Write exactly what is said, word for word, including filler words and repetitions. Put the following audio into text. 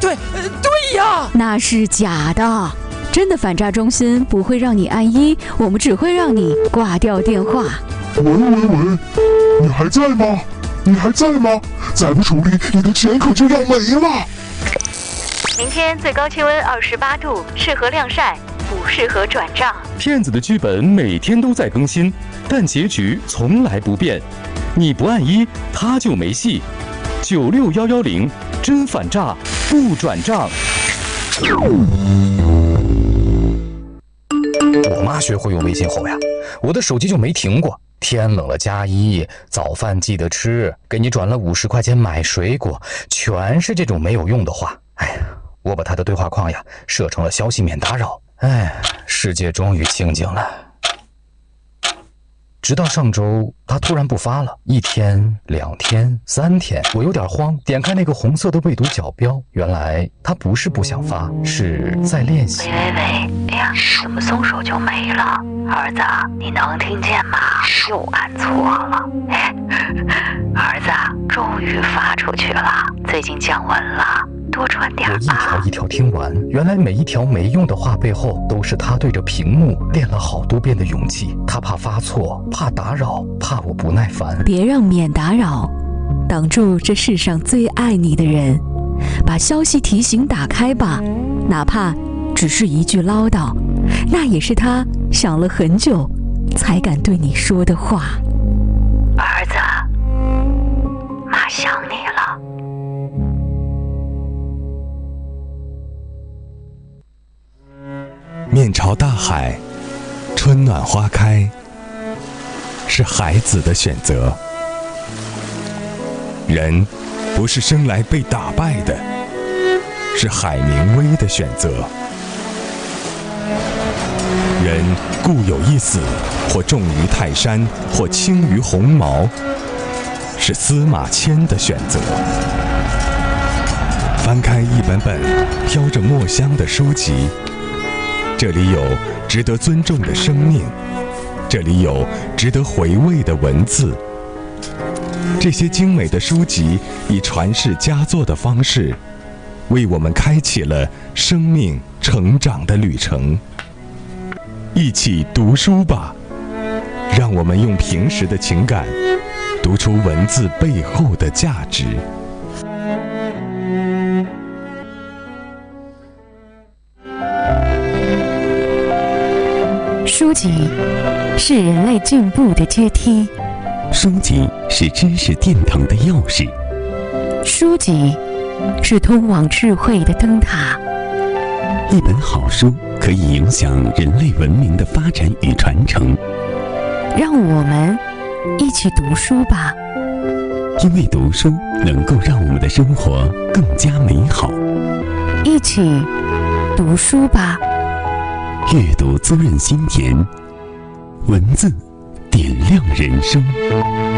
对，呃，对呀， 那是假的。真的反诈中心不会让你按一，我们只会让你挂掉电话。 喂喂喂，你还在吗？你还在吗？再不处理，你的钱可就要没了。 明天最高气温二十八度，适合晾晒，不适合转账。 骗子的剧本每天都在更新，但结局从来不变。你不按一，他就没戏。九六幺幺零，真反诈不转账。 我妈学会用微信后呀，我的手机就没停过。天冷了加一，早饭记得吃，给你转了五十块钱买水果，全是这种没有用的话。哎呀，我把她的对话框呀设成了消息免打扰。哎，世界终于清静了。直到上周，他突然不发了，一天、两天、三天，我有点慌，点开那个红色的未读角标，原来他不是不想发，是在练习。 喂喂喂，哎呀，怎么松手就没了？儿子，你能听见吗？又按错了。哎，儿子，终于发出去了，最近降温了，多穿点吧。 我一条一条听完，原来每一条没用的话背后，都是他对着屏幕练了好多遍的勇气。他怕发错，怕打扰，怕我不耐烦。 别让免打扰挡住这世上最爱你的人，把消息提醒打开吧，哪怕只是一句唠叨，那也是他想了很久才敢对你说的话。 儿子，妈想你了。 面朝大海，春暖花开，是孩子的选择。人不是生来被打败的，是海明威的选择。人固有一死，或重于泰山，或轻于鸿毛，是司马迁的选择。翻开一本本飘着墨香的书籍，这里有值得尊重的生命，这里有值得回味的文字。这些精美的书籍以传世佳作的方式，为我们开启了生命成长的旅程。一起读书吧，让我们用平时的情感读出文字背后的价值。 书籍是人类进步的阶梯， 书籍是知识殿堂的钥匙， 书籍是通往智慧的灯塔。 一本好书可以影响人类文明的发展与传承。 让我们一起读书吧， 因为读书能够让我们的生活更加美好。 一起读书吧， 阅读滋润心田，文字点亮人生。